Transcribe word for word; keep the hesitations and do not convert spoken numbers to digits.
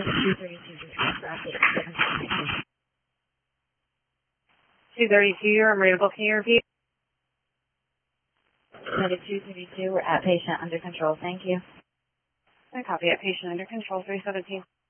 two thirty-two, two thirty-two, you're unreadable. Can you repeat? United two thirty-two, we're at patient under control. Thank you. I copy at patient under control, three seventeen.